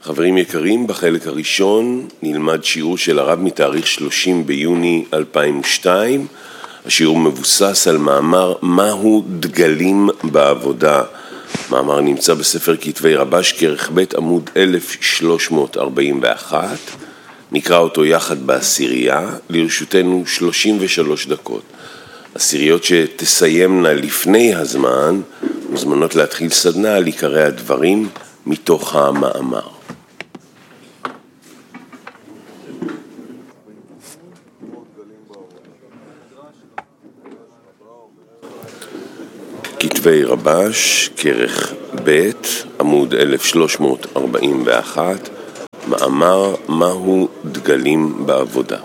חברים יקרים, בחלק הראשון נלמד שיעור של הרב מתאריך 30 ביוני 2002. השיעור מבוסס על מאמר מהו דגלים בעבודה. מאמר נמצא בספר כתבי רבש כרך ב' עמוד 1341. נקרא אותו יחד בעשירייה, לרשותנו 33 דקות. עשיריות שתסיימנה לפני הזמן מוזמנות להתחיל סדנה על עיקרי הדברים מתוך המאמר. כתבי רבש, כרך ב' עמוד 1341, מאמר מהו דגלים בעבודה.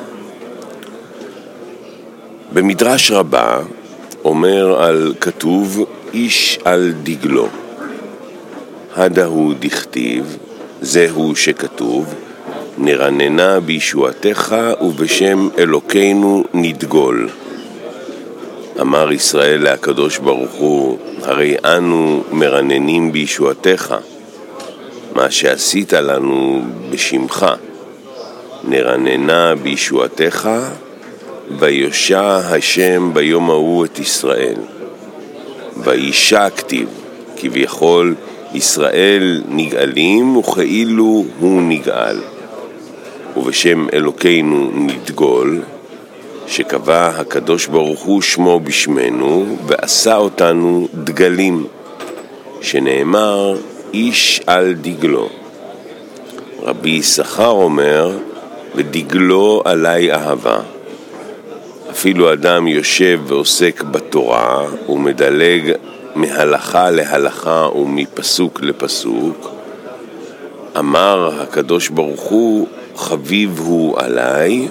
במדרש רבה אומר על כתוב איש על דגלו. הדהו דכתיב, זהו שכתוב, נרננה בישועתך ובשם אלוקינו נדגול. אמר ישראל להקדוש ברוך הוא, הרי אנו מרננים בישועתך, מה שעשית לנו בשמך. נרננה בישועתך, ויושע השם ביום ההוא את ישראל. וישע כתיב, כביכול ישראל נגאלים וכאילו הוא נגאל. ובשם אלוקינו נדגול, שקבע הקדוש ברוך הוא שמו בשמנו ועשה אותנו דגלים, שנאמר איש על דגלו. רבי יששכר אומר, ודגלו עלי אהבה. אפילו אדם יושב ועוסק בתורה ומדלג מהלכה להלכה ומפסוק לפסוק, אמר הקדוש ברוך הוא, חביב הוא עלי,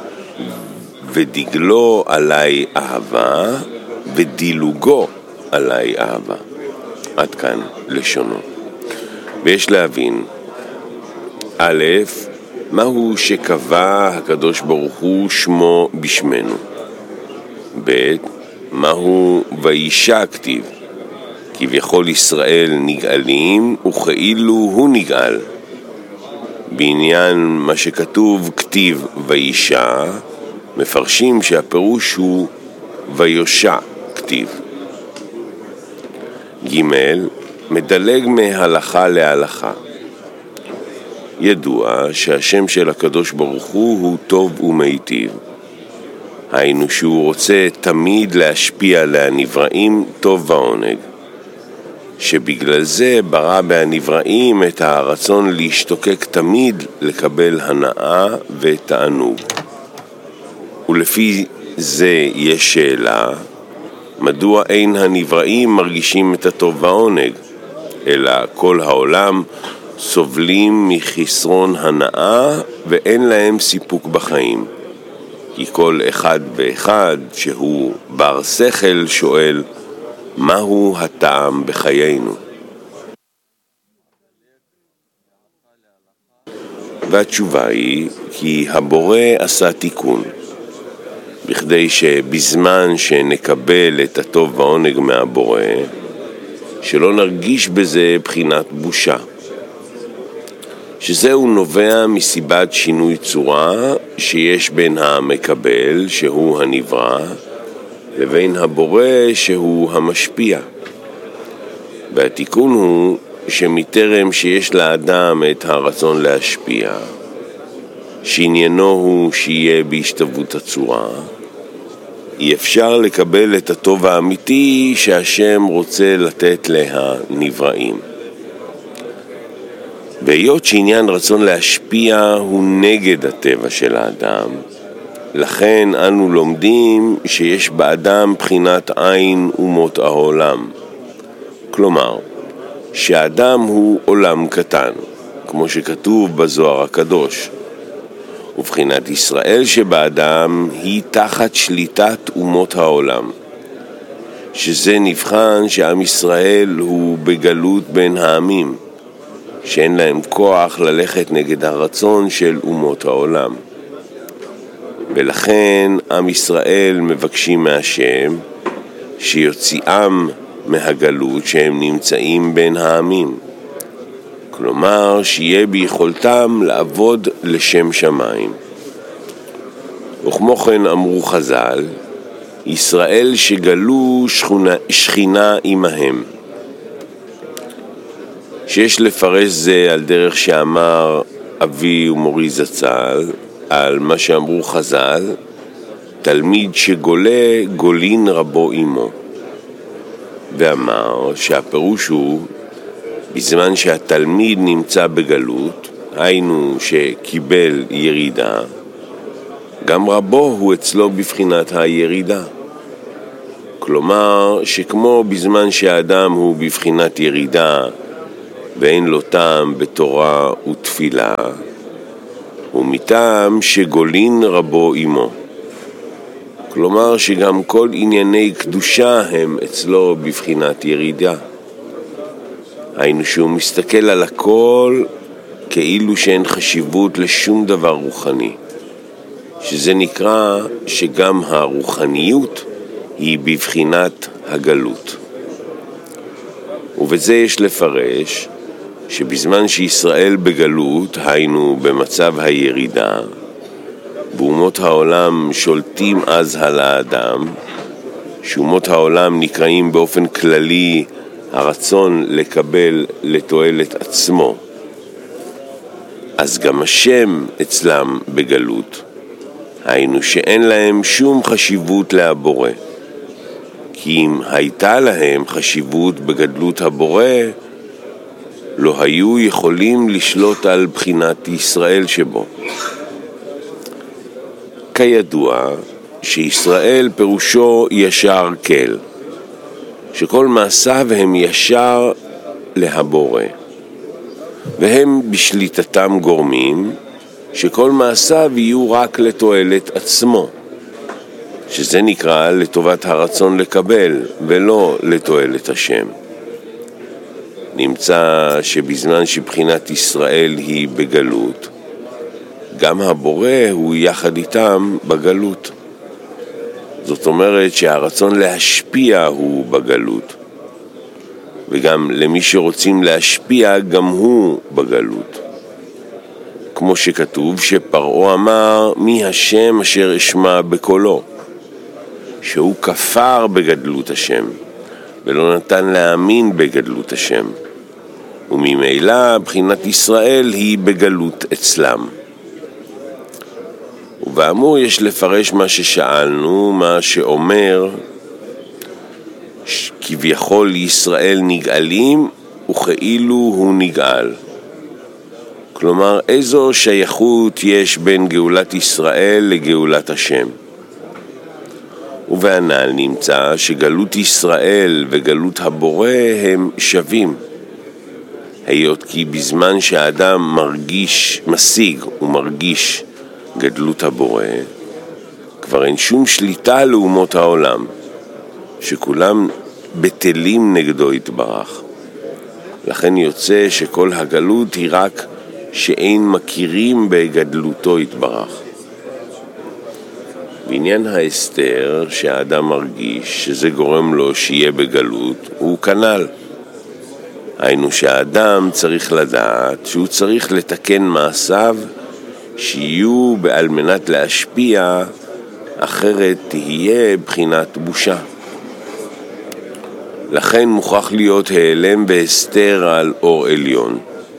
ודגלו עלי אהבה, ודילוגו עלי אהבה. עד כאן לשונו. ויש להבין, א', מהו שקבע הקדוש ברוך הוא שמו בשמנו. ב', מהו וישע כתיב, כביכול ישראל נגאלים וכאילו הוא נגאל. בעניין מה שכתוב כתיב וישע, מפרשים שהפירוש הוא ויושע כתיב. ג', מדלג מהלכה להלכה. ידוע שהשם של הקדוש ברוך הוא טוב ומיטיב. היינו שהוא רוצה תמיד להשפיע להנבראים טוב ועונג. שבגלל זה ברא בהנבראים את הרצון להשתוקק תמיד לקבל הנאה ותענוג. ולפי זה יש שאלה, מדוע אין הנבראים מרגישים את הטוב והעונג, אלא כל העולם סובלים מחסרון הנאה ואין להם סיפוק בחיים. כי כל אחד ואחד שהוא בר שכל שואל, מהו הטעם בחיינו? והתשובה היא כי הבורא עשה תיקון, בכדי שבזמן שנקבל את הטוב והעונג מהבורא, שלא נרגיש בזה בחינת בושה. שזהו נובע מסיבת שינוי צורה שיש בין המקבל, שהוא הנברא, לבין הבורא, שהוא המשפיע. והתיקון הוא שמטרם שיש לאדם את הרצון להשפיע, שעניינו הוא שיהיה בהשתוות הצורה, אי אפשר לקבל את הטוב האמיתי שהשם רוצה לתת להנבראים. והיות שעניין רצון להשפיע הוא נגד הטבע של האדם, לכן אנו לומדים שיש באדם בחינת עין אומות העולם. כלומר, שהאדם הוא עולם קטן, כמו שכתוב בזוהר הקדוש. ובחינת ישראל שבאדם היא תחת שליטת אומות העולם. שזה נבחן שעם ישראל הוא בגלות בין העמים, שאין להם כוח ללכת נגד הרצון של אומות העולם. ולכן עם ישראל מבקשים מהשם שיוציאם מהגלות שהם נמצאים בין העמים. כלומר שיהיה ביכולתם לעבוד לשם שמיים. וכמו כן אמרו חז"ל, ישראל שגלו שכינה עמהם. שיש לפרש זה על דרך שאמר אבי ומורי זצ"ל, על מה שאמרו חז"ל, תלמיד שגולה גולין רבו עמו. ואמר שהפירוש הוא, בזמן שהתלמיד נמצא בגלות, היינו שקיבל ירידה, גם רבו הוא אצלו בבחינת הירידה. כלומר שכמו בזמן שהאדם הוא בבחינת ירידה ואין לו טעם בתורה ותפילה, ומטעם שגולין רבו עמו. כלומר שגם כל ענייני קדושה הם אצלו בבחינת ירידה. היינו שהוא מסתכל על הכל כאילו שאין חשיבות לשום דבר רוחני, שזה נקרא שגם הרוחניות היא בבחינת הגלות. ובזה יש לפרש שבזמן שישראל בגלות, היינו במצב הירידה, ואומות העולם שולטים אז על האדם, שאומות העולם נקראים באופן כללי הרצון לקבל לתועלת עצמו, אז גם השם אצלם בגלות, היינו שאין להם שום חשיבות להבורא, כי אם הייתה להם חשיבות בגדלות הבורא, לא היו יכולים לשלוט על בחינת ישראל שבו. כידוע שישראל פירושו ישר כל, שכל מעשיו הם ישר להבורא, והם בשליטתם גורמים שכל מעשיו יהיו רק לתועלת עצמו, שזה נקרא לטובת הרצון לקבל ולא לתועלת השם. נמצא שבזמן שבחינת ישראל היא בגלות, גם הבורא הוא יחד איתם בגלות. זאת אומרת שהרצון להשפיע הוא בגלות, וגם למי שרוצים להשפיע גם הוא בגלות. כמו שכתוב שפרעה אמר מי השם אשר אשמע בקולו, שהוא כפר בגדלות השם ולא נתן להאמין בגדלות השם, וממילא בחינת ישראל היא בגלות אצלם. ובאמור יש לפרש מה ששאלנו, מה שאומר כביכול ישראל נגאלים וכאילו הוא נגאל. כלומר איזו שייכות יש בין גאולת ישראל לגאולת השם. ובענל נמצא שגלות ישראל וגלות הבורא הם שווים, היות כי בזמן שהאדם משיג ומרגיש גדלות הבורא, כבר אין שום שליטה לאומות העולם, שכולם בטלים נגדו יתברך. לכן יוצא שכל הגלות היא רק שאין מכירים בגדלותו יתברך. בעניין ההסתר שהאדם מרגיש שזה גורם לו שיהיה בגלות, הוא כנ"ל. היינו שהאדם צריך לדעת שהוא צריך לתקן מעשיו שיהיו על מנת להשפיע, אחרת תהיה בחינת בושה. לכן מוכרח להיות העלם והסתר על אור עליון.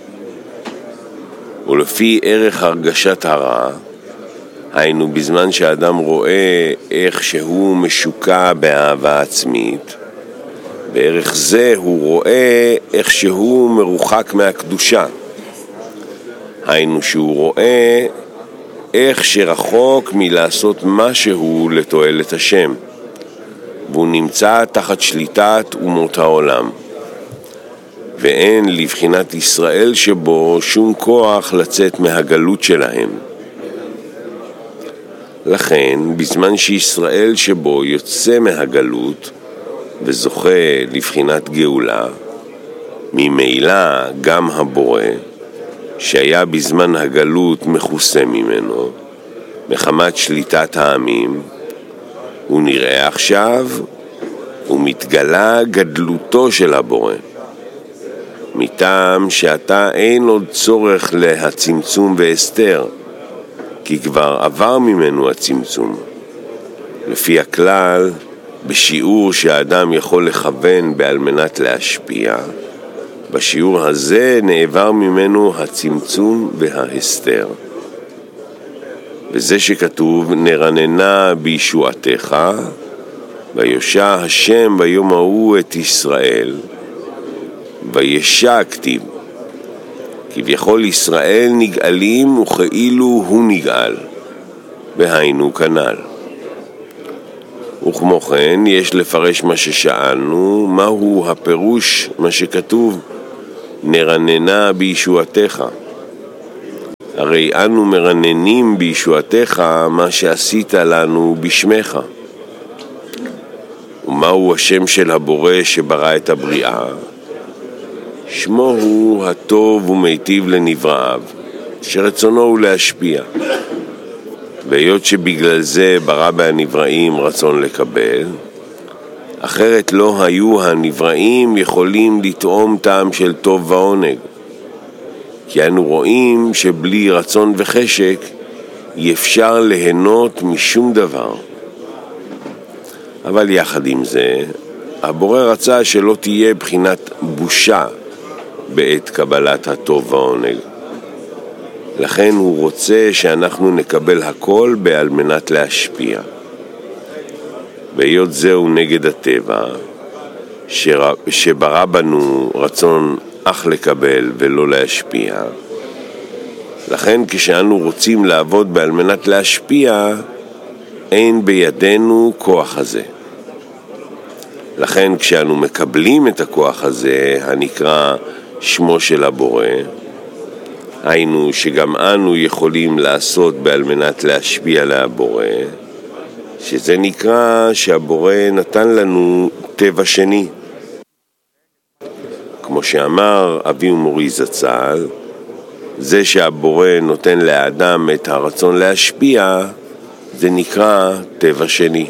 ולפי ערך הרגשת הרע, היינו בזמן שהאדם רואה איך שהוא משוקע באהבה עצמית, בערך זה הוא רואה איך שהוא מרוחק מהקדושה. היינו שהוא רואה איך שרחוק מלעשות משהו לתועלת השם, והוא נמצא תחת שליטת אומות העולם, ואין לבחינת ישראל שבו שום כוח לצאת מהגלות שלהם. לכן בזמן שישראל שבו יוצא מהגלות וזוכה לבחינת גאולה, ממילא גם הבורא שהיה בזמן הגלות מכוסה ממנו מחמת שליטת העמים, הוא נראה עכשיו ומתגלה גדלותו של הבורא, מטעם שעתה אין עוד צורך להצמצום והסתר, כי כבר עבר ממנו הצמצום. לפי הכלל, בשיעור שהאדם יכול לכוון בעל מנת להשפיע, בשיעור הזה נעבר ממנו הצמצום וההסתר. וזה שכתוב, נרננה בישועתך, ויושע השם ביום ההוא את ישראל, וישע כתיב. כביכול ישראל נגאלים וכאילו הוא נגאל, והיינו כנ"ל. וכמו כן יש לפרש מה ששאלנו, מהו הפירוש מה שכתוב נרננה בישועתך. הרי אנו מרננים בישועתך מה שעשית לנו בשמך. ומהו השם של הבורא שברא את הבריאה? שמו הוא הטוב ומיטיב לנבראיו, שרצונו הוא להשפיע. והיות שבגלל זה ברא בהנבראים רצון לקבל, אחרת לא היו הנבראים יכולים לטעום טעם של טוב ועונג. כי אנו רואים שבלי רצון וחשק אי אפשר ליהנות משום דבר. אבל יחד עם זה, הבורא רצה שלא תהיה בחינת בושה בעת קבלת הטוב והעונג. לכן הוא רוצה שאנחנו נקבל הכל בעל מנת להשפיע. והיות זהו נגד הטבע, שברא בנו רצון אך לקבל ולא להשפיע, לכן כשאנו רוצים לעבוד בעל מנת להשפיע, אין בידינו כוח הזה. לכן כשאנו מקבלים את הכוח הזה, הנקרא שמו של הבורא, היינו שגם אנו יכולים לעשות בעל מנת להשפיע להבורא, שזה נקרא שהבורא נתן לנו טבע שני. כמו שאמר אבי ומורי זצ"ל, זה שהבורא נותן לאדם את הרצון להשפיע, זה נקרא טבע שני.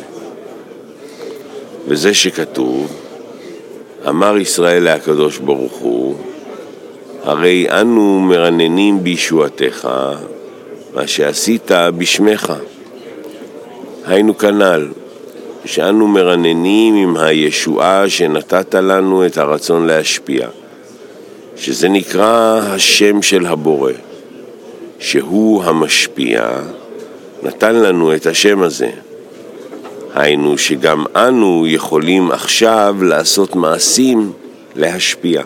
וזה שכתוב, אמר ישראל להקדוש ברוך הוא, הרי אנו מרננים בישועתך, מה שעשית בשמך. היינו כנ"ל, שאנו מרננים עם הישועה שנתת לנו את הרצון להשפיע, שזה נקרא השם של הבורא, שהוא המשפיע, נתן לנו את השם הזה. היינו שגם אנו יכולים עכשיו לעשות מעשים להשפיע.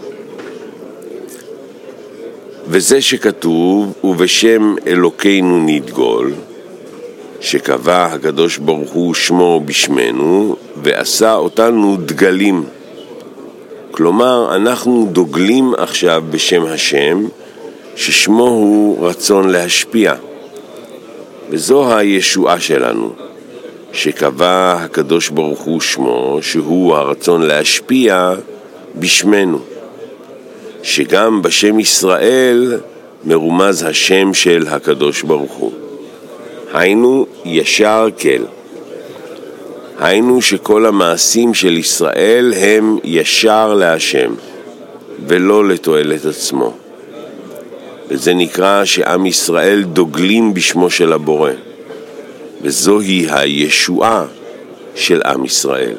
וזה שכתוב, ובשם אלוקינו נדגול, שקבע הקדוש ברוך הוא שמו בשמנו, ועשה אותנו דגלים. כלומר, אנחנו דוגלים עכשיו בשם השם, ששמו הוא רצון להשפיע. וזו הישועה שלנו, שקבע הקדוש ברוך הוא שמו, שהוא הרצון להשפיע בשמנו. שגם בשם ישראל מרומז השם של הקדוש ברוך הוא. היינו ישר כל. היינו שכל המעשים של ישראל הם ישר להשם, ולא לתועלת עצמו. וזה נקרא שעם ישראל דוגלים בשמו של הבורא. וזוהי הישועה של עם ישראל.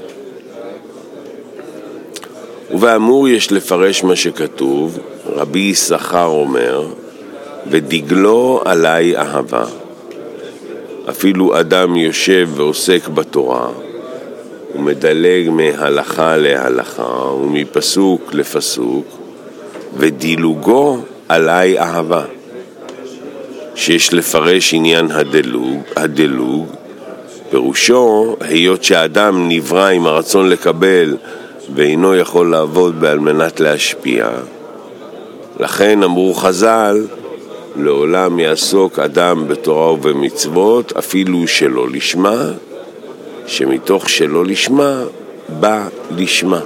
ובאמור יש לפרש מה שכתוב, רבי יששכר אומר, ודגלו עלי אהבה. אפילו אדם יושב ועוסק בתורה, ומדלג מהלכה להלכה, ומפסוק לפסוק, ודילוגו עלי אהבה. שיש לפרש עניין הדלוג, פירושו, היות שהאדם נברא עם הרצון לקבל, ואינו יכול לעבוד בעל מנת להשפיע. לכן אמרו חז"ל, לעולם יעסוק אדם בתורה ובמצוות, אפילו שלא לשמה, שמתוך שלא לשמה, בא לשמה.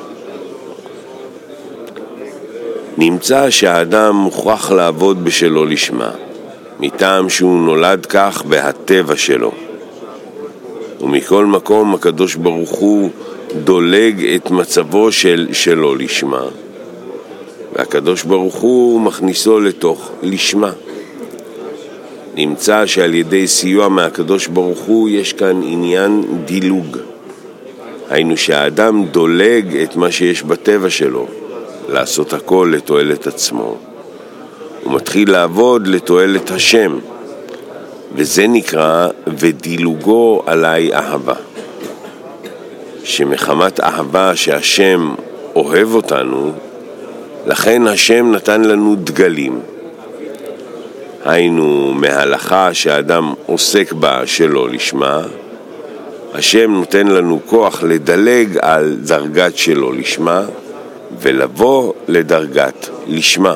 נמצא שהאדם מוכרח לעבוד בשלא לשמה, מטעם שהוא נולד כך בהטבע שלו. ומכל מקום הקדוש ברוך הוא דולג את מצבו של שלא לשמה, והקדוש ברוך הוא מכניסו לתוך לשמה. נמצא שעל ידי סיוע מהקדוש ברוך הוא יש כאן עניין דילוג. היינו שהאדם דולג את מה שיש בטבע שלו, לעשות הכל לתועלת עצמו. הוא מתחיל לעבוד לתועלת השם, וזה נקרא ודילוגו עלי אהבה. שמחמת אהבה שהשם אוהב אותנו, לכן השם נתן לנו דגלים. היינו מהלכה שהאדם עוסק בה שלא לשמה, השם נותן לנו כוח לדלג על דרגת שלא לשמה ולבוא לדרגת לשמה.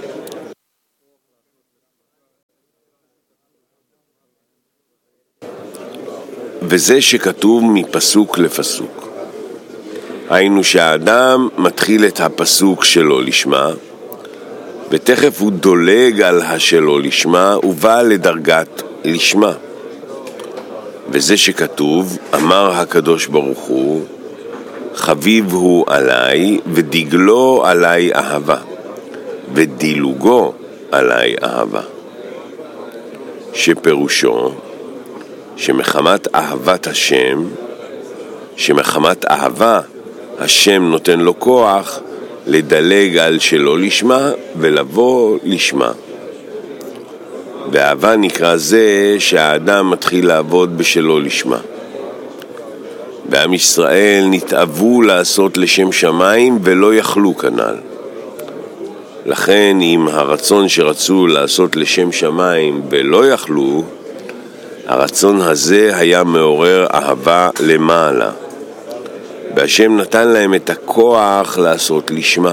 וזה שכתוב מפסוק לפסוק. היינו שהאדם מתחיל את הפסוק שלא לשמה, ותכף הוא דולג על השלא לשמה ובא לדרגת לשמה. וזה שכתוב, אמר הקדוש ברוך הוא, חביב הוא עליי ודגלו עליי אהבה, ודילוגו עליי אהבה. שפירושו, שמחמת אהבת השם, שמחמת אהבה השם נותן לו כוח לדלג על שלא לשמה ולבוא לשמה. באהבה נקרא זה שהאדם מתחיל לעבוד בשלא לשמה. בעם ישראל נתאבו לעשות לשם שמיים ולא יכלו כנ"ל. לכן עם הרצון שרצו לעשות לשם שמיים ולא יכלו, הרצון הזה היה מעורר אהבה למעלה. והשם נתן להם את הכוח לעשות לשמה.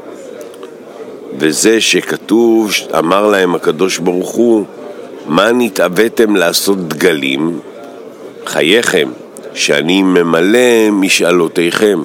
וזה שכתוב, אמר להם הקדוש ברוך הוא, מה נתאוויתם לעשות דגלים? חייכם, שאני ממלא משאלותיכם.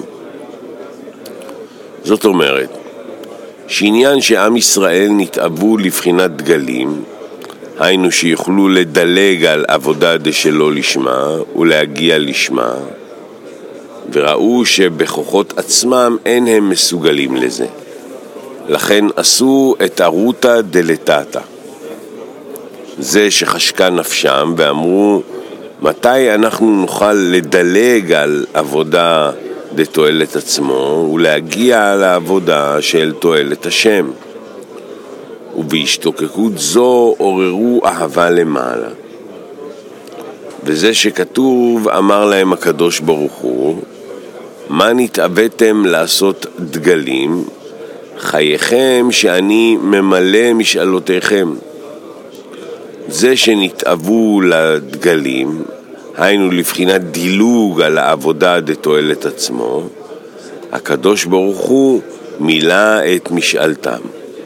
זאת אומרת, שעניין שעם ישראל נתאבו לבחינת דגלים, היינו שיוכלו לדלג על עבודה דשלא לשמה ולהגיע לשמה, וראו שבכוחות עצמם אין הם מסוגלים לזה. לכן עשו את ארוטה דלתתא. זה שחשקה נפשם ואמרו, מתי אנחנו נוכל לדלג על עבודה לתועלת עצמו ולהגיע לעבודה של תועלת השם? ובהשתוקקות זו עוררו אהבה למעלה. וזה שכתוב, אמר להם הקדוש ברוך הוא, מה נתאוויתם לעשות דגלים? חייכם שאני ממלא משאלותיכם. זה שנתאבו לדגלים, היינו לבחינת דילוג על העבודה דתועלת עצמו, הקדוש ברוך הוא מילא את משאלתם.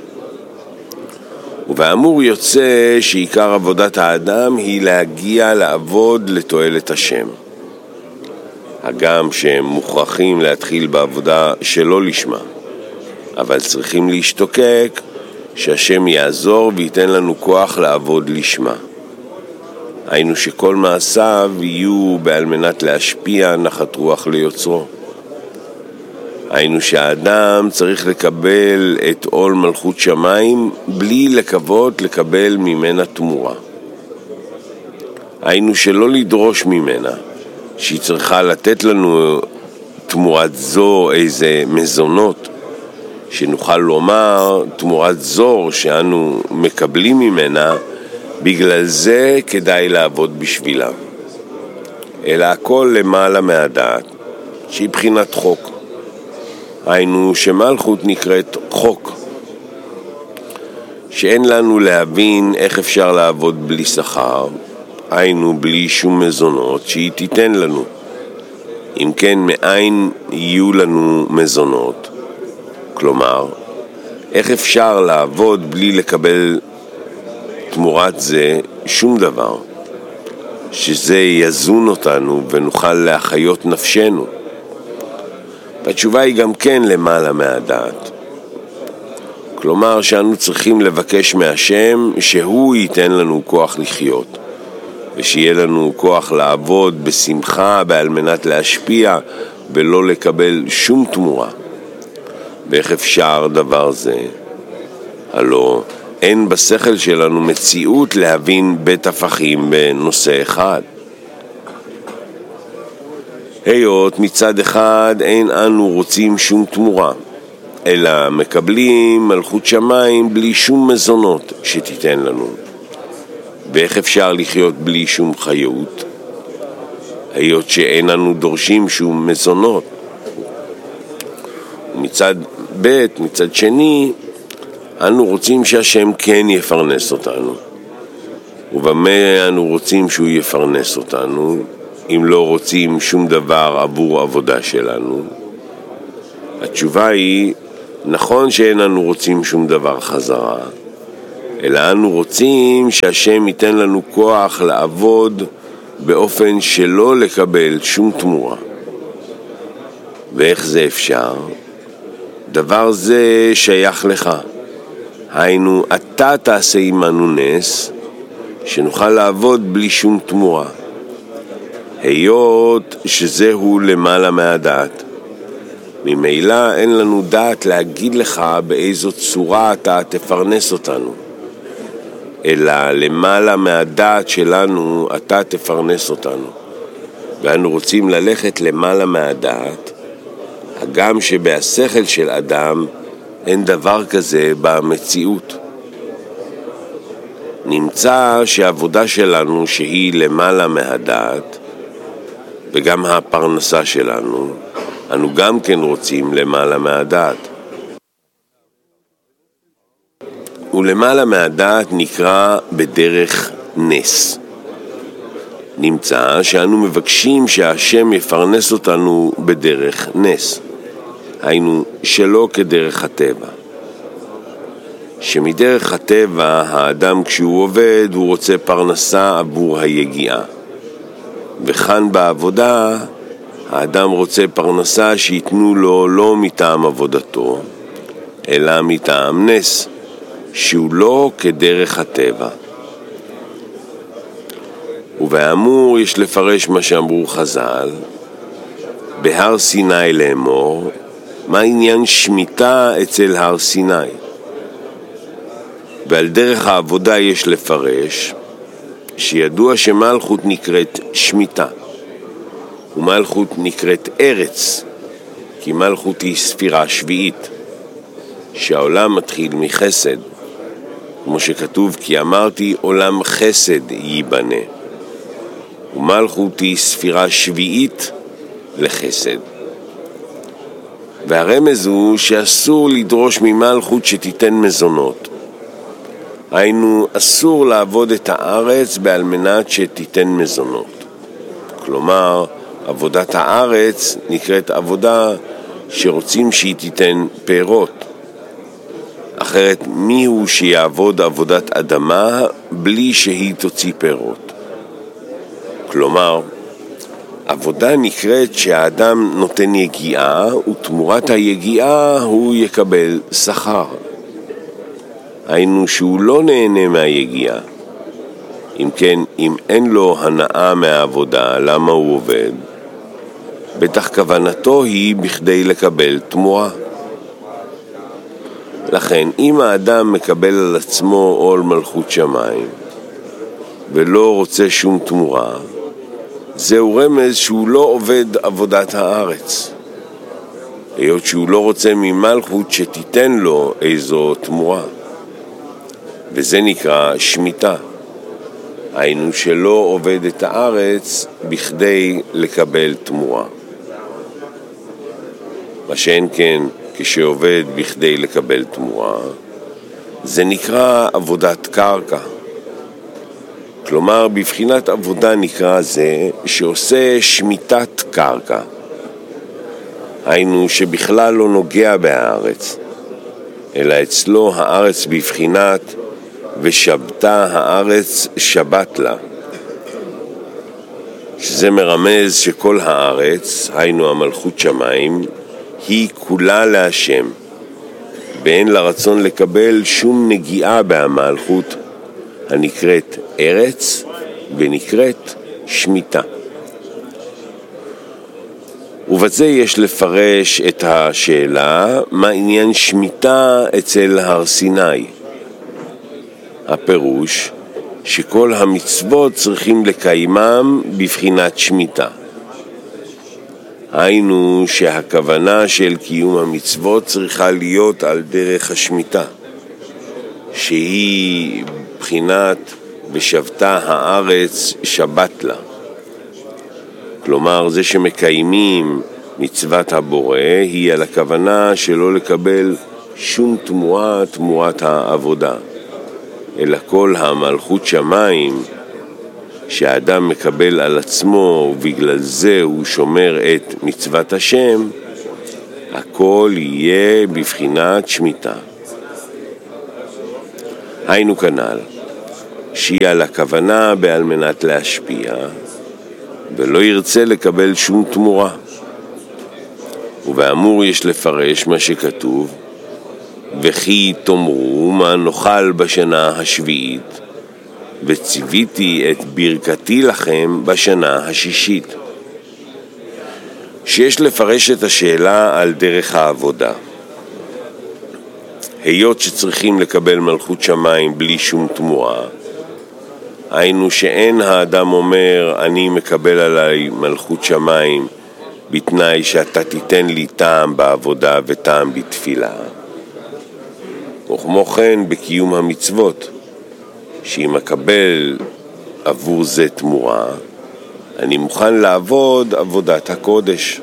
ובאמור יוצא שעיקר עבודת האדם היא להגיע לעבוד לתועלת השם. הגם שהם מוכרחים להתחיל בעבודה שלא לשמה, אבל צריכים להשתוקק שהשם יעזור וייתן לנו כוח לעבוד לשמה. היינו שכל מעשיו יהיו בעל מנת להשפיע נחת רוח ליוצרו. היינו שהאדם צריך לקבל את עול מלכות שמיים בלי לקוות לקבל ממנה תמורה. היינו שלא לדרוש ממנה שהיא צריכה לתת לנו תמורת זו איזה מזונות, שנוכל לומר תמורת זור שאנו מקבלים ממנה, בגלל זה כדאי לעבוד בשבילה. אלא הכל למעלה מהדעת, שהיא בחינת חוק. היינו שמלכות נקראת חוק, שאין לנו להבין איך אפשר לעבוד בלי שכר, היינו בלי שום מזונות שהיא תיתן לנו. אם כן, מאין יהיו לנו מזונות? כלומר, איך אפשר לעבוד בלי לקבל תמורת זה שום דבר, שזה יזון אותנו ונוכל להחיות נפשנו? והתשובה היא גם כן למעלה מהדעת. כלומר שאנו צריכים לבקש מהשם שהוא ייתן לנו כוח לחיות, ושיהיה לנו כוח לעבוד בשמחה בעל מנת להשפיע ולא לקבל שום תמורה. ואיך אפשר דבר זה? הלא אין בשכל שלנו מציאות להבין בית הפכים בנושא אחד. היות מצד אחד אין אנו רוצים שום תמורה, אלא מקבלים מלכות שמיים בלי שום מזונות שתיתן לנו. ואיך אפשר לחיות בלי שום חיות? היות שאין אנו דורשים שום מזונות. ומצד ב', מצד שני, אנו רוצים שהשם כן יפרנס אותנו. ובמה אנו רוצים שהוא יפרנס אותנו, אם לא רוצים שום דבר עבור עבודה שלנו? התשובה היא, נכון שאין אנו רוצים שום דבר חזרה, אלא אנו רוצים שהשם ייתן לנו כוח לעבוד באופן שלא לקבל שום תמורה. ואיך זה אפשר? דבר זה שייך לך. היינו, אתה תעשה עמנו נס, שנוכל לעבוד בלי שום תמורה. היות שזהו למעלה מהדעת. ממילא אין לנו דעת להגיד לך באיזו צורה אתה תפרנס אותנו. אלא למעלה מהדעת שלנו אתה תפרנס אותנו. ואנו רוצים ללכת למעלה מהדעת, הגם שבהשכל של אדם אין דבר כזה במציאות. נמצא שהעבודה שלנו שהיא למעלה מהדעת, וגם הפרנסה שלנו, אנו גם כן רוצים למעלה מהדעת. ולמעלה מהדעת נקרא בדרך נס. נמצא שאנו מבקשים שהשם יפרנס אותנו בדרך נס. היינו שלא כדרך הטבע. שמדרך הטבע האדם כשהוא עובד הוא רוצה פרנסה עבור היגיעה. וכאן בעבודה האדם רוצה פרנסה שיתנו לו לא מטעם עבודתו, אלא מטעם נס, שהוא לא כדרך הטבע. ובאמור יש לפרש מה שאמרו חז"ל, בהר סיני לאמור, מה עניין שמיטה אצל הר סיני? ועל דרך העבודה יש לפרש, שידוע שמלכות נקראת שמיטה, ומלכות נקראת ארץ, כי מלכות היא ספירה שביעית, שהעולם מתחיל מחסד, כמו שכתוב, כי אמרתי עולם חסד ייבנה, ומלכות היא ספירה שביעית לחסד. והרמז הוא שאסור לדרוש ממלכות שתיתן מזונות. היינו, אסור לעבוד את הארץ בעל מנת שתיתן מזונות. כלומר, עבודת הארץ נקראת עבודה שרוצים שהיא תיתן פירות. אחרת מי הוא שיעבוד עבודת אדמה בלי שהיא תוציא פירות? כלומר, עבודה נקראת שהאדם נותן יגיעה, ותמורת היגיעה הוא יקבל שכר. היינו שהוא לא נהנה מהיגיעה. אם כן, אם אין לו הנאה מהעבודה, למה הוא עובד? בטח כוונתו היא בכדי לקבל תמורה. לכן, אם האדם מקבל על עצמו עול מלכות שמיים, ולא רוצה שום תמורה, זהו רמז שהוא לא עובד עבודת הארץ. היות שהוא לא רוצה ממלכות שתיתן לו איזו תמורה. וזה נקרא שמיטה. היינו שלא עובד את הארץ בכדי לקבל תמורה. מה שאין כן כשעובד בכדי לקבל תמורה, זה נקרא עבודת קרקע. כלומר, בבחינת עבודה נקרא זה שעושה שמיטת קרקע. היינו שבכלל לא נוגע בארץ, אלא אצלו הארץ בבחינת ושבתה הארץ שבת לה. שזה מרמז שכל הארץ, היינו המלכות שמיים, היא כולה להשם, ואין לה רצון לקבל שום נגיעה בהמלכות הנקראת ארץ ונקראת שמיטה. ובזה יש לפרש את השאלה מה עניין שמיטה אצל הר סיני. הפירוש שכל המצוות צריכים לקיימם בבחינת שמיטה. היינו שהכוונה של קיום המצוות צריכה להיות על דרך השמיטה, שהיא בחינת ושבתה הארץ שבת לה. כלומר, זה שמקיימים מצוות הבורא היא על הכוונה שלא לקבל שום תמורה תמורת העבודה, אלא כל המלכות שמיים שהאדם מקבל על עצמו ובגלל זה הוא שומר את מצוות השם, הכל יהיה בבחינת שמיטה. היינו כנ"ל, שהיא על הכוונה בעל מנת להשפיע ולא ירצה לקבל שום תמורה. ובאמור יש לפרש מה שכתוב, וכי תאמרו מה נאכל בשנה השביעית, וציוויתי את ברכתי לכם בשנה השישית. שיש לפרש את השאלה על דרך העבודה. היות שצריכים לקבל מלכות שמיים בלי שום תמורה, היינו שאין האדם אומר אני מקבל עליי מלכות שמיים בתנאי שאתה תיתן לי טעם בעבודה וטעם בתפילה. וכמו כן בקיום המצוות, שאם אקבל עבור זה תמורה, אני מוכן לעבוד עבודת הקודש.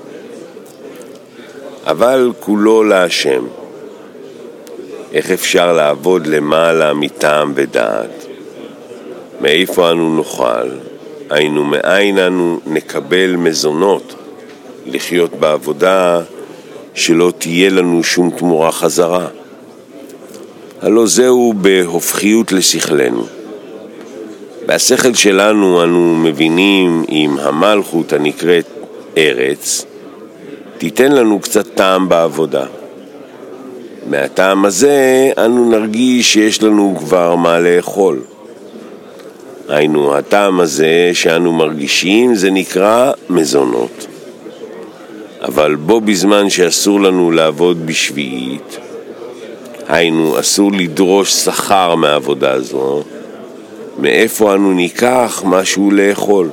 אבל כולו להשם. איך אפשר לעבוד למעלה מטעם ודעת? מאיפה אנו נאכל? היינו מאין אנו נקבל מזונות לחיות בעבודה שלא תהיה לנו שום תמורה חזרה. הלא זהו בהופכיות לשכלנו. בהשכל שלנו אנו מבינים אם המלכות הנקראת ארץ תיתן לנו קצת טעם בעבודה. מהטעם הזה אנו נרגיש שיש לנו כבר מה לאכול. היינו הטעם הזה שאנו מרגישים זה נקרא מזונות. אבל בו בזמן שאסור לנו לעבוד בשביעית, היינו אסור לדרוש שכר מעבודה זו, מאיפה אנו ניקח משהו לאכול?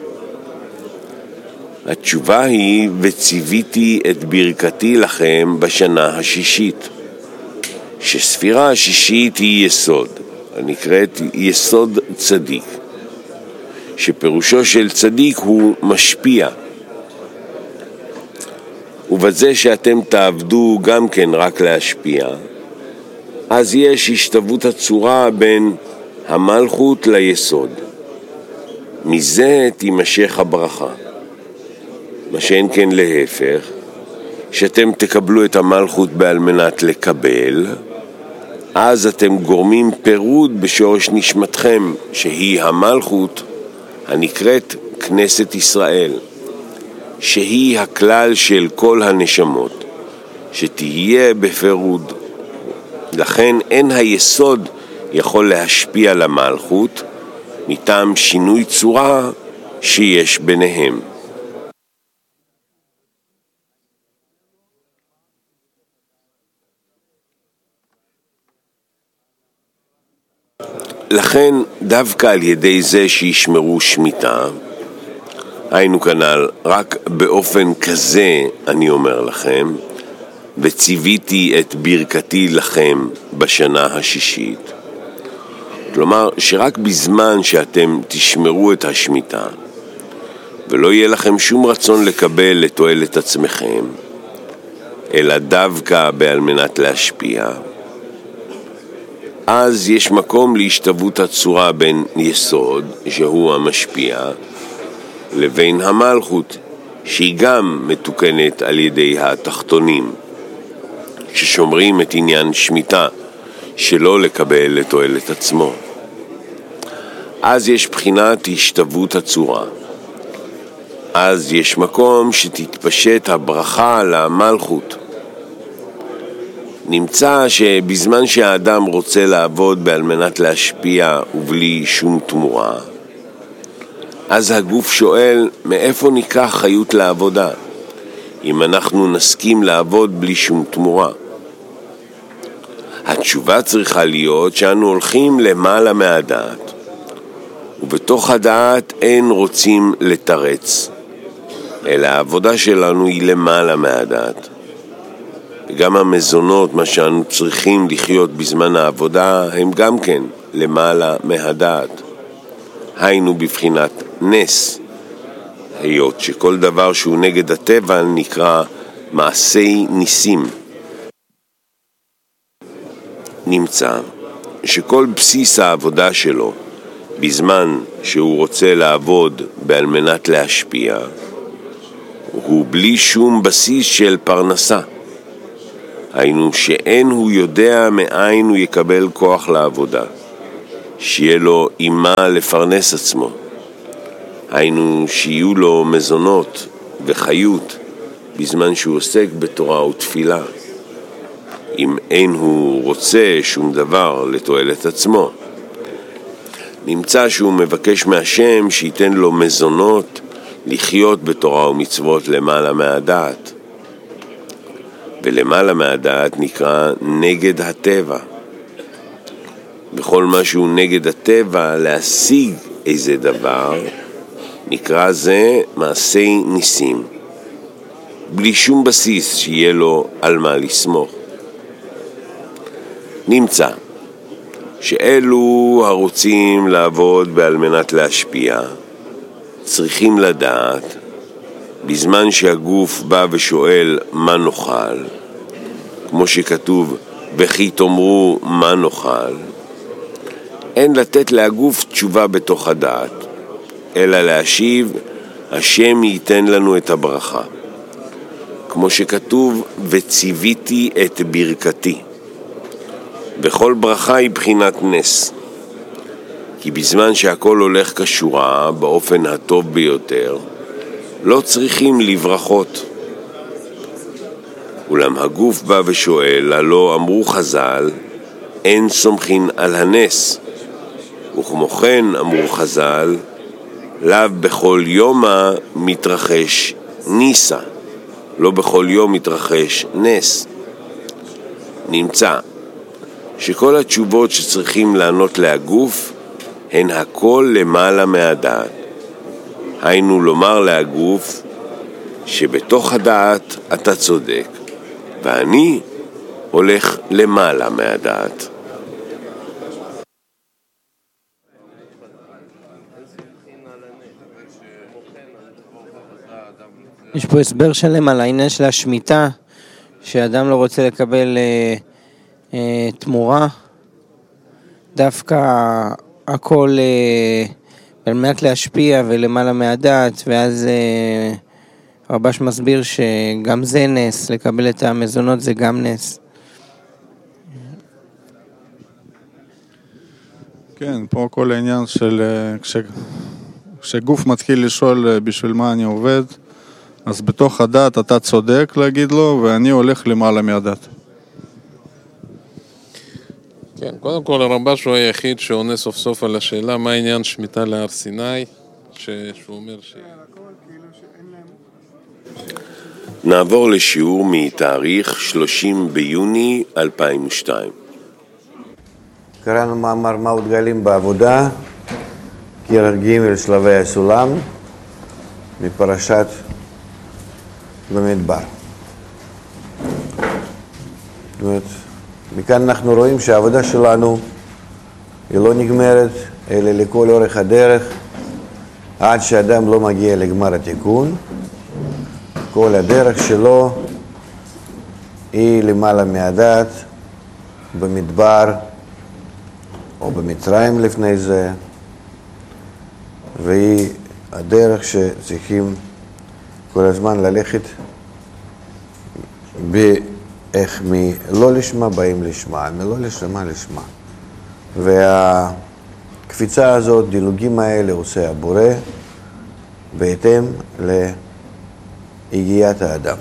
התשובה היא וציוויתי את ברכתי לכם בשנה השישית, שספירה השישית היא יסוד, הנקראת יסוד צדיק, שפירושו של צדיק הוא משפיע. ובזה שאתם תעבדו גם כן רק להשפיע, אז יש השתוות הצורה בין המלכות ליסוד. מזה תימשך הברכה. מה שאין כן להפך, שאתם תקבלו את המלכות בעל מנת לקבל, אז אתם גורמים פירוד בשורש נשמתכם, שהיא המלכות הנקראת כנסת ישראל, שהיא הכלל של כל הנשמות, שתהיה בפירוד. לכן אין היסוד יכול להשפיע למלכות מטעם שינוי צורה שיש ביניהם. לכן דווקא על ידי זה שישמרו שמיטה, היינו כנ"ל רק באופן כזה אני אומר לכם, וציוויתי את ברכתי לכם בשנה השישית. כלומר שרק בזמן שאתם תשמרו את השמיטה ולא יהיה לכם שום רצון לקבל לתועלת עצמכם, אלא דווקא בעל מנת להשפיע, אז יש מקום להשתוות הצורה בין יסוד, שהוא המשפיע, לבין המלכות, שהיא גם מתוקנת על ידי התחתונים, ששומרים את עניין שמיטה, שלא לקבל לתועלת עצמו. אז יש בחינת השתוות הצורה. אז יש מקום שתתפשט הברכה למלכות. נמצא שבזמן שהאדם רוצה לעבוד בעל מנת להשפיע ובלי שום תמורה, אז הגוף שואל מאיפה ניקח חיות לעבודה, אם אנחנו נסכים לעבוד בלי שום תמורה. התשובה צריכה להיות שאנו הולכים למעלה מהדעת, ובתוך הדעת אין רוצים לתרץ, אלא העבודה שלנו היא למעלה מהדעת. וגם המזונות, מה שאנו צריכים לחיות בזמן העבודה, הם גם כן למעלה מהדעת. היינו בבחינת נס, היות שכל דבר שהוא נגד הטבע נקרא מעשי ניסים. נמצא שכל בסיס העבודה שלו בזמן שהוא רוצה לעבוד על מנת להשפיע הוא בלי שום בסיס של פרנסה. היינו שאין הוא יודע מאין הוא יקבל כוח לעבודה, שיהיה לו אימה לפרנס עצמו. היינו שיהיו לו מזונות וחיות בזמן שהוא עוסק בתורה ותפילה. אם אין הוא רוצה שום דבר לתועלת עצמו. נמצא שהוא מבקש מהשם שייתן לו מזונות לחיות בתורה ומצוות למעלה מהדעת. ולמעלה מהדעת נקרא נגד הטבע. בכל מה שהוא נגד הטבע להשיג איזה דבר, נקרא זה מעשי ניסים, בלי שום בסיס שיהיה לו על מה לסמוך. נמצא שאלו הרוצים לעבוד על מנת להשפיע צריכים לדעת בזמן שהגוף בא ושואל מה נאכל, כמו שכתוב וכי תאמרו מה נאכל, אין לתת להגוף תשובה בתוך הדעת, אלא להשיב השם ייתן לנו את הברכה, כמו שכתוב וציוויתי את ברכתי. בכל ברכה היא בחינת נס, כי בזמן שהכל הולך כשורה באופן הטוב ביותר לא צריכים לברכות. אולם הגוף בא ושואל, הלא אמרו חז"ל אין סומכין על הנס, וכמו כן אמרו חז"ל לאו בכל יומה מתרחש ניסה, לא בכל יום מתרחש נס. נמצא שכל התשובות שצריכים לענות להגוף הן הכל למעלה מהדעת. היינו לומר להגוף שבתוך הדעת אתה צודק ואני הולך למעלה מהדעת. יש פה הסבר שלם על העניין של השמיטה, שאדם לא רוצה לקבל תמורה, דווקא הכל על מנת להשפיע ולמעלה מהדעת, ואז רבש מסביר שגם זה נס, לקבל את המזונות זה גם נס. כן, פה כל העניין של כשגוף מתחיל לשאול בשביל מה אני עובד, אז בתוך הדעת אתה צודק להגיד לו, ואני הולך למעלה מהדעת. כן, קודם כל הרמב"ש הוא היחיד שעונה סוף סוף על השאלה מה העניין שמיטה להר סיני, שהוא אומר נעבור לשיעור מתאריך 30 ביוני 2002. קראנו מאמר מאות גלים בעבודה, כרך ג' שלבי הסולם, מפרשת במדבר. זאת אומרת, מכאן אנחנו רואים שהעבודה שלנו היא לא נגמרת, אלא לכל אורך הדרך, עד שאדם לא מגיע לגמר התיקון. כל הדרך שלו היא למעלה מהדעת, במדבר או במצרים לפני זה, והיא הדרך שצריכים כל הזמן ללכת איך מלא לשמה באים לשמה, מלא לשמה לשמה. והקפיצה הזאת, דילוגים האלה עושה הבורא בהתאם להגיעת האדם.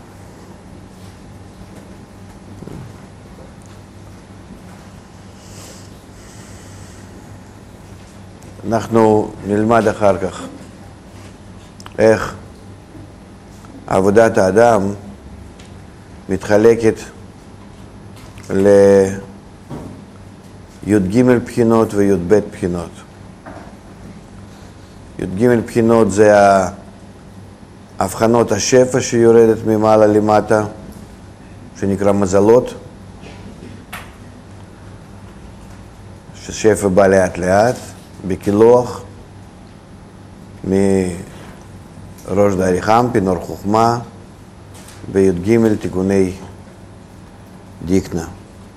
אנחנו נלמד אחר כך איך עבודת האדם מתחלקת י"ג בחינות וי"ב בחינות. י"ג בחינות זה הבחנות השפע שיורדת ממעלה למטה, שנקרא מזלות, ששפע בא לאט לאט, בקילוח, מראש דאריכם, פינור חוכמה, בי"ג תיקוני דיקנה.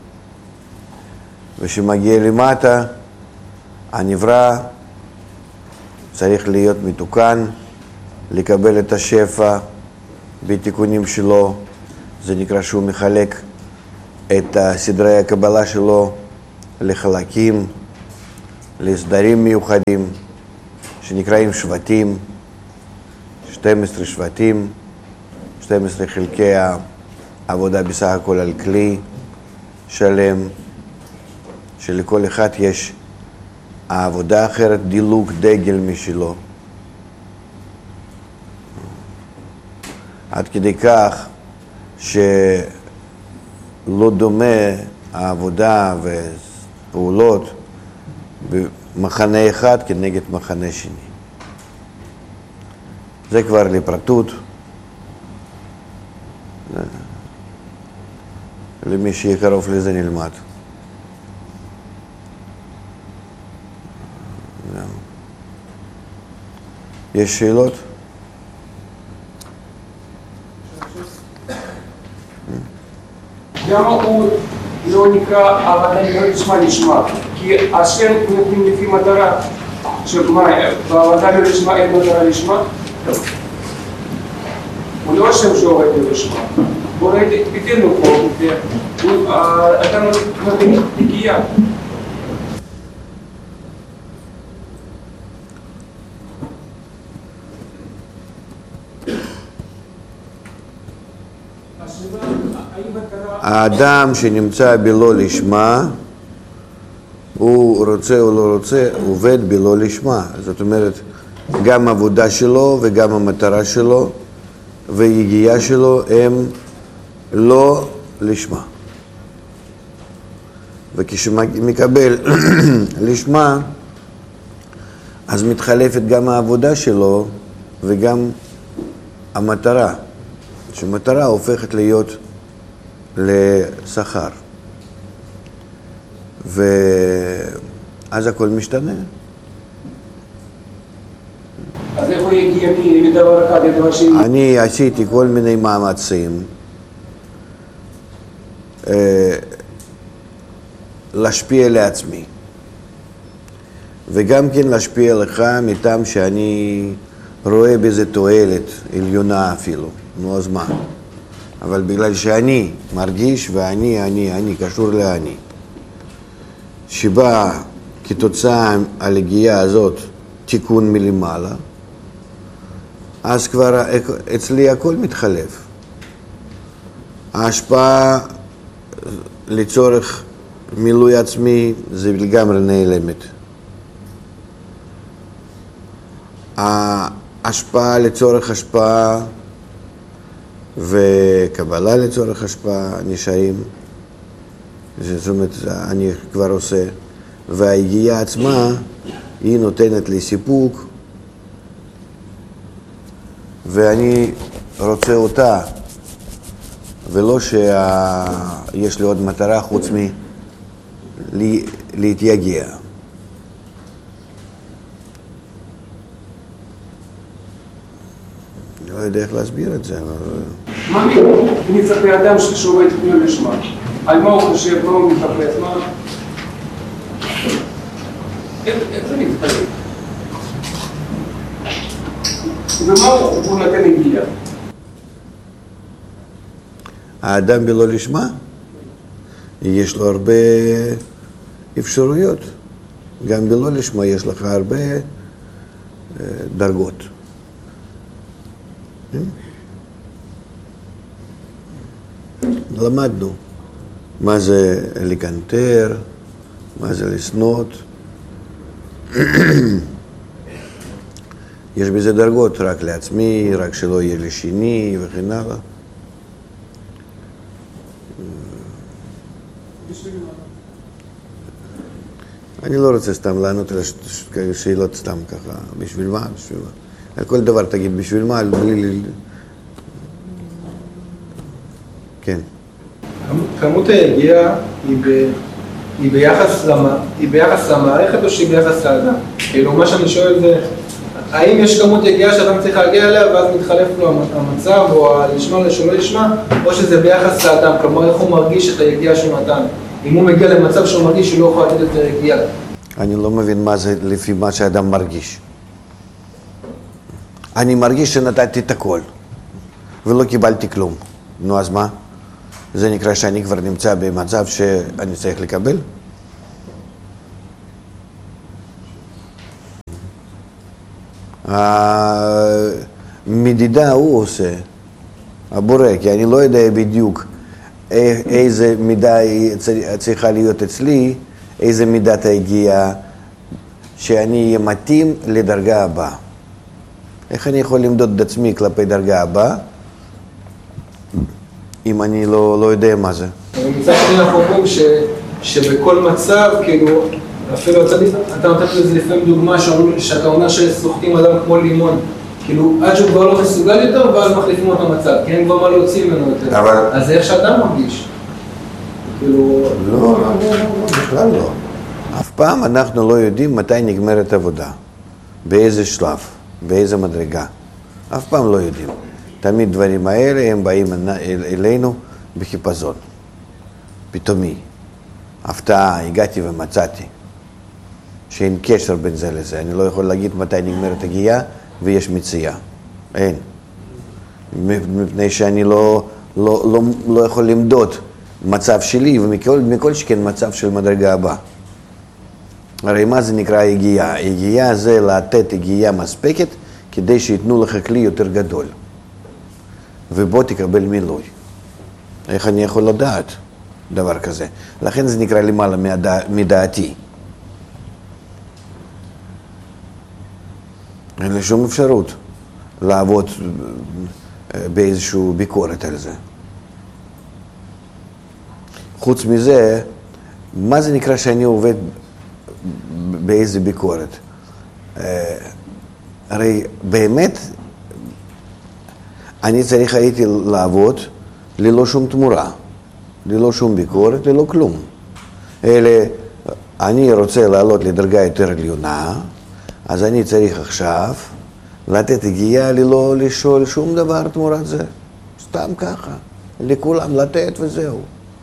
ושמגיע למטה, הנברא צריך להיות מתוקן, לקבל את השפע בתיקונים שלו. זה נקרא שהוא מחלק את סדרי הקבלה שלו לחלקים, לסדרים מיוחדים, שנקראים שבטים, 12 שבטים, 12 חלקי העבודה בסך הכל על כלי שלם, שלכל אחד יש העבודה אחרת, דילוג, דגל משלו. עד כדי כך שלא דומה העבודה ופעולות במחנה אחד כנגד מחנה שני. זה כבר לפרטות. למי שיהיה קרוב לזה נלמד. יש שאלות? למה הוא לא נקרא עבודה לשמה לשמה? כי השם נותנים לפי מטרה. בעבודה לשמה אין מטרה לשמה? הוא לא השם שעובד לשמה. בוא ביטלנו פה, אתה נותן נקייה. האדם שנמצא בלא לשמה, הוא רוצה או לא רוצה, עובד בלא לשמה. זאת אומרת, גם העבודה שלו וגם המטרה שלו והיגיעה שלו הם לא לשמה. וכשמקבל לשמה, אז מתחלפת גם העבודה שלו וגם המטרה. שמטרה הופכת להיות לשכר. ואז הכל משתנה. אז איפה יגיע מדבר אחד לדבר שני? אני עשיתי כל מיני מאמצים להשפיע לעצמי. וגם כן להשפיע לך מטעם שאני רואה בזה תועלת עליונה אפילו. נו, אז מה? אבל בגלל שאני מרגיש ואני קשור לאני, שבא כתוצאה על הגיעה הזאת תיקון מלמעלה, אז כבר אצלי הכל מתחלף. ההשפעה לצורך מילוי עצמי זה לגמרי נעלמת. ההשפעה לצורך השפעה וקבלה לצורך השפעה נשארים. זאת אומרת, אני כבר עושה. וההגיעה עצמה, היא נותנת לי סיפוק, ואני רוצה אותה, ולא שיש לי עוד מטרה חוץ להתייגע. אני לא יודע איך להסביר את זה, אבל... מה מצפה אדם שעובד לא לשמה? על מה הוא חושב, מה הוא מתחפש, מה? איך זה מתחלק? ומה הוא נותן הגיעה? האדם בלא לשמה, יש לו הרבה אפשרויות. גם בלא לשמה יש לך הרבה דרגות. למדנו מה זה לקנטר, מה זה לסנות. יש בזה דרגות, רק לעצמי, רק שלא יהיה לשני וכן הלאה. אני לא רוצה סתם לענות על שאלות סתם ככה, בשביל מה? על כל דבר תגיד, בשביל מה? בלי... כן. כמות היגיעה היא ביחס למערכת או שהיא ביחס לאדם? כאילו מה שאני שואל זה, האם יש כמות יגיעה שאדם צריך להגיע אליה ואז מתחלף לו המצב או לשמוע לשלא לשמע, או שזה ביחס לאדם, כלומר איך הוא מרגיש את היגיעה שהוא נתן? אם הוא מגיע למצב שהוא מרגיש שהוא לא יכול לתת את היגיעה. אני לא מבין מה זה לפי מה שאדם מרגיש. אני מרגיש שנתתי את הכל ולא קיבלתי כלום. נו אז מה? זה נקרא שאני כבר נמצא במצב שאני צריך לקבל? המדידה הוא עושה, הבורא, כי אני לא יודע בדיוק איזה מידה צריכה להיות אצלי, איזה מידת ההגיעה שאני אהיה מתאים לדרגה הבאה. איך אני יכול למדוד את עצמי כלפי דרגה הבאה, אם אני לא יודע מה זה? מצד שני אנחנו אומרים שבכל מצב, כאילו, אפילו אתה נותן לזה לפעמים דוגמה שאתה אומר שסוחטים אדם כמו לימון, כאילו עד שהוא כבר לא מסוגל יותר ואז מחליפים אותו מצב, כי אין כבר מה להוציא ממנו יותר. אז זה איך שאדם מרגיש. לא, בכלל לא. אף פעם אנחנו לא יודעים מתי נגמרת עבודה, באיזה שלב, באיזה מדרגה. אף פעם לא יודעים. תמיד דברים האלה הם באים אלינו בחיפזון, פתאומי. הפתעה, הגעתי ומצאתי. שאין קשר בין זה לזה. אני לא יכול להגיד מתי נגמרת הגיעה ויש מציאה. אין. מפני שאני לא יכול למדוד מצב שלי, ומכל שכן מצב של מדרגה הבאה. הרי מה זה נקרא הגיעה? הגיעה זה לתת הגיעה מספקת כדי שיתנו לך כלי יותר גדול. ובוא תקבל מילוי. איך אני יכול לדעת דבר כזה? לכן זה נקרא למעלה מדעתי. אין לי שום אפשרות לעבוד באיזושהי ביקורת על זה. חוץ מזה, מה זה נקרא שאני עובד באיזה ביקורת? הרי באמת אני צריך הייתי לעבוד ללא שום תמורה, ללא שום ביקורת, ללא כלום. אלא אני רוצה לעלות לדרגה יותר עליונה, אז אני צריך עכשיו לתת הגיעה ללא לשאול שום דבר תמורת זה. סתם ככה, לכולם לתת וזהו.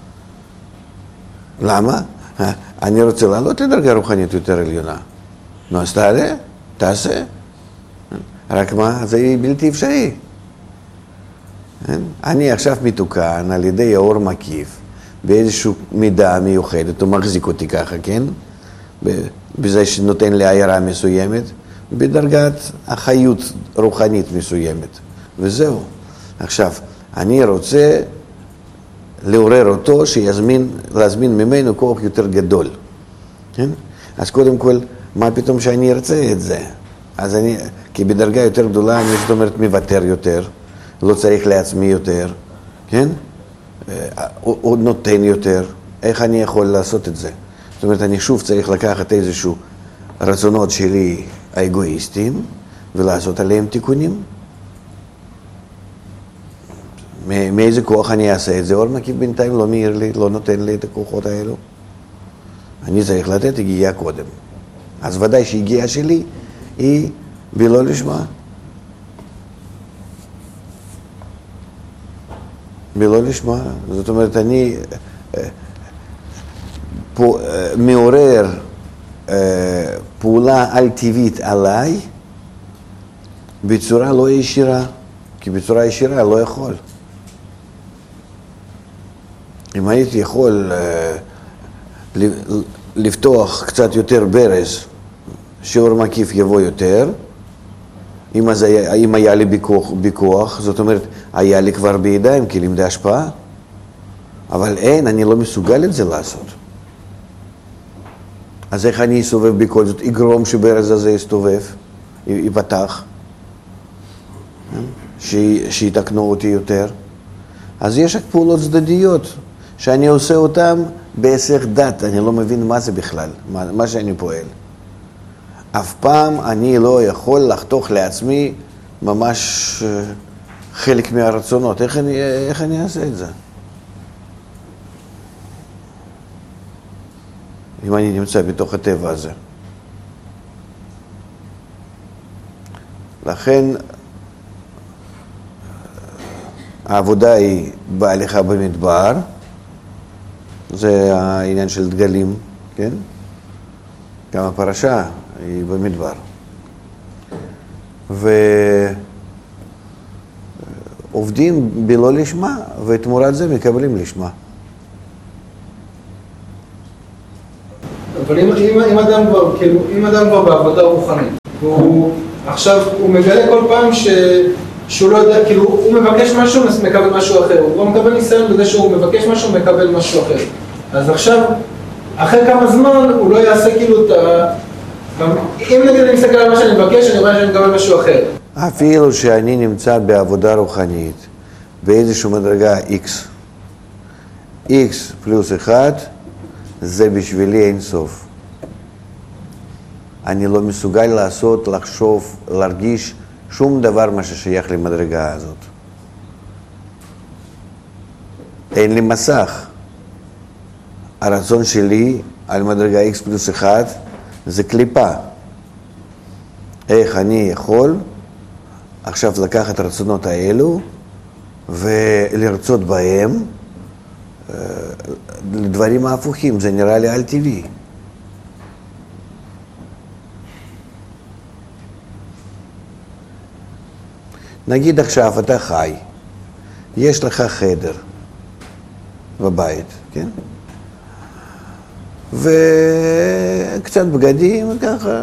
למה? אני רוצה לעלות לדרגה רוחנית יותר עליונה. נו, אז תעשה. רק מה, זה בלתי אפשרי. אני עכשיו מתוקן על ידי האור מקיף, באיזושהי מידה מיוחדת, הוא מחזיק אותי ככה, כן? בזה שנותן לי עיירה מסוימת, בדרגת החיות רוחנית מסוימת. וזהו. עכשיו, אני רוצה לעורר אותו, להזמין ממנו כוח יותר גדול. כן? אז קודם כל, מה פתאום שאני ארצה את זה? אז אני, כי בדרגה יותר גדולה, אני זאת אומרת מוותר יותר, לא צריך לעצמי יותר, כן? הוא נותן יותר. איך אני יכול לעשות את זה? זאת אומרת, אני שוב צריך לקחת איזשהו רצונות שלי האגואיסטיים, ולעשות עליהם תיקונים. מאיזה כוח אני אעשה את זה? אור מקיף בינתיים לא מאיר לי, לא נותן לי את הכוחות האלו. אני צריך לתת הגיעה קודם. אז ודאי שהגיעה שלי היא בלא לשמה. בלא לשמה. זאת אומרת, אני מעורר פעולה על טבעית עליי בצורה לא ישירה, כי בצורה ישירה לא יכול. אם הייתי יכול לפתוח קצת יותר ברז, שאור מקיף יבוא יותר, אם היה לי בכוח, זאת אומרת, היה לי כבר בידיים כלים להשפעה, אבל אין, אני לא מסוגל את זה לעשות. אז איך אני אסובב בכל זאת? יגרום שברז הזה יסתובב, ייפתח, שיתקנו אותי יותר. אז יש פעולות צדדיות שאני עושה אותן בהיסח דת, אני לא מבין מה זה בכלל, מה שאני פועל. אף פעם אני לא יכול לחתוך לעצמי ממש חלק מהרצונות. איך אני אעשה את זה? אם אני נמצא בתוך הטבע הזה. לכן העבודה היא בהליכה במדבר, זה העניין של דגלים, כן? גם הפרשה היא במדבר. ועובדים בלא לשמה, ותמורת זה מקבלים לשמה. אבל אם אדם כבר, כאילו, אם אדם כבר בעבודה רוחנית, והוא עכשיו, הוא מגלה כל פעם שהוא לא יודע, כאילו, הוא מבקש משהו, מקבל משהו אחר. הוא לא מקבל ניסיון בזה שהוא מבקש משהו, מקבל משהו אחר. אז עכשיו, אחרי כמה זמן, הוא לא יעשה כאילו את ה... אם נגיד אני מסתכל על מה שאני מבקש, אני רואה שאני מקבל משהו אחר. אפילו שאני נמצא בעבודה רוחנית, באיזושהי מדרגה X פלוס 1, זה בשבילי אין סוף. אני לא מסוגל לעשות, לחשוב, להרגיש שום דבר מה ששייך למדרגה הזאת. אין לי מסך. הרצון שלי על מדרגה X פלוס 1 זה קליפה. איך אני יכול עכשיו לקחת את הרצונות האלו ולרצות בהם לדברים ההפוכים, זה נראה לי על טבעי. נגיד עכשיו אתה חי, יש לך חדר בבית, כן? וקצת בגדים וככה,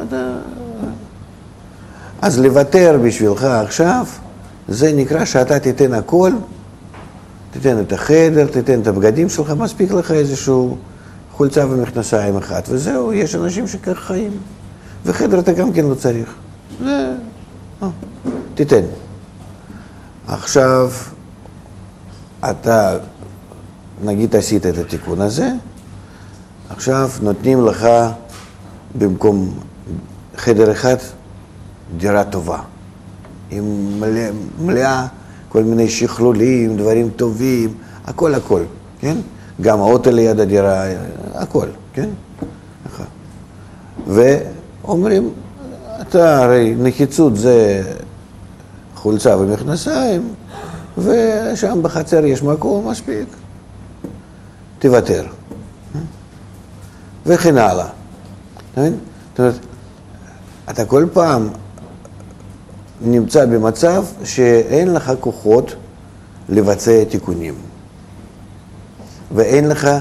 אז לוותר בשבילך עכשיו, זה נקרא שאתה תיתן הכל, תיתן את החדר, תיתן את הבגדים שלך, מספיק לך איזשהו חולצה ומכנסיים אחד, וזהו, יש אנשים שכך חיים. וחדר אתה גם כן לא צריך. תיתן. עכשיו, אתה, נגיד עשית את התיקון הזה, עכשיו נותנים לך במקום חדר אחד דירה טובה, עם מלאה כל מיני שכלולים, דברים טובים, הכל, כן? גם האוטו ליד הדירה, הכל, כן? ואומרים, אתה הרי נחיצות זה חולצה ומכנסיים, ושם בחצר יש מקום מספיק, תוותר. וכן הלאה. זאת אומרת, אתה כל פעם נמצא במצב שאין לך כוחות לבצע תיקונים. ואין לך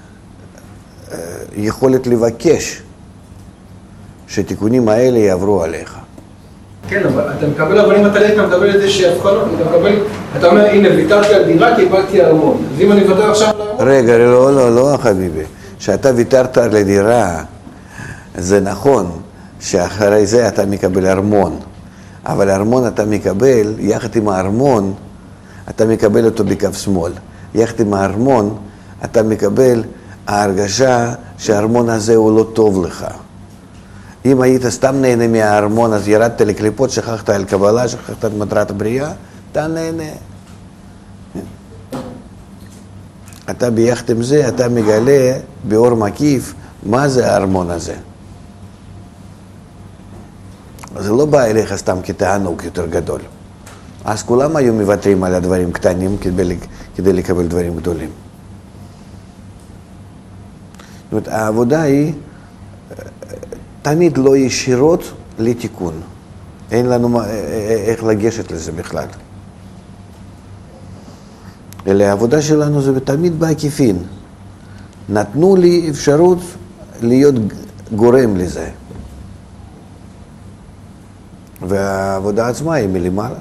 יכולת לבקש שתיקונים האלה יעברו עליך. כן, אבל אתה מקבל, אבל אם אתה מקבל את זה שהבחנות, אתה אומר, הנה, ויתרתי על דירה, קיבלתי ארמון. אז אם אני ויתר עכשיו לארמון... רגע, לא, חביבי. שאתה ויתרת על הדירה, זה נכון שאחרי זה אתה מקבל ארמון. אבל ארמון אתה מקבל, יחד עם הארמון, אתה מקבל אותו בכף שמאל. יחד עם הארמון, אתה מקבל ההרגשה שהארמון הזה הוא לא טוב לך. אם היית סתם נהנה מהארמון, אז ירדת לקליפות, שכחת על קבלה, שכחת את מטרת הבריאה, אתה נהנה. אתה ביחד עם זה, אתה מגלה באור מקיף מה זה הארמון הזה. זה לא בא אליך סתם כתענוג יותר גדול. אז כולם היו מוותרים על הדברים קטנים כדי לקבל דברים גדולים. זאת אומרת, העבודה היא תמיד לא ישירות לתיקון. אין לנו איך לגשת לזה בכלל. אלא העבודה שלנו זה תמיד בעקיפין. נתנו לי אפשרות להיות גורם לזה. והעבודה עצמה היא מלמעלה.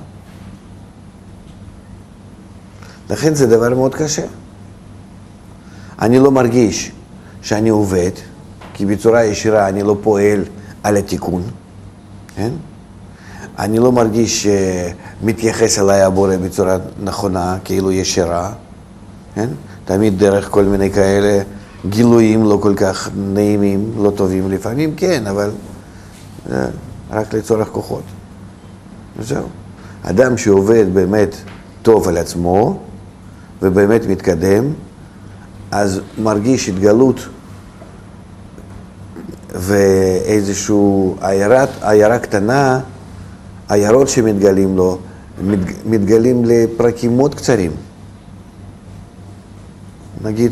לכן זה דבר מאוד קשה. אני לא מרגיש שאני עובד, כי בצורה ישירה אני לא פועל על התיקון. כן? אני לא מרגיש שמתייחס אליי הבורא בצורה נכונה, כאילו ישירה. כן? תמיד דרך כל מיני כאלה גילויים לא כל כך נעימים, לא טובים לפעמים, כן, אבל רק לצורך כוחות. זהו. אדם שעובד באמת טוב על עצמו ובאמת מתקדם, אז מרגיש התגלות ואיזשהו עיירה קטנה, עיירות שמתגלים לו, מתגלים לפרקים מאוד קצרים. נגיד,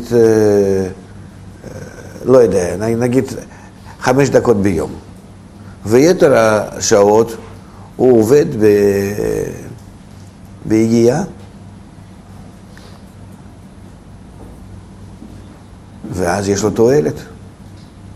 לא יודע, נגיד 5 דקות ביום. ויתר השעות הוא עובד בהגיעה, ואז יש לו תועלת.